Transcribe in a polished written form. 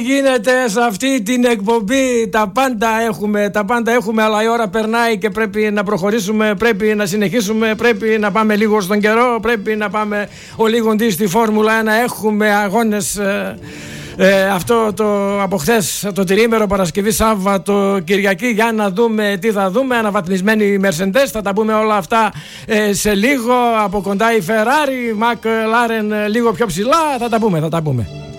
Γίνεται σε αυτή την εκπομπή? Τα πάντα έχουμε, αλλά η ώρα περνάει και πρέπει να προχωρήσουμε, πρέπει να συνεχίσουμε, πρέπει να πάμε λίγο στον καιρό, πρέπει να πάμε ο λίγοντι στη Φόρμουλα 1. Έχουμε αγώνες αυτό από χθες το τριήμερο, Παρασκευή, Σάββατο, Κυριακή, για να δούμε τι θα δούμε. Αναβαθμισμένη Mercedes, θα τα πούμε όλα αυτά σε λίγο. Από κοντά η Ferrari, McLaren λίγο πιο ψηλά, θα τα πούμε.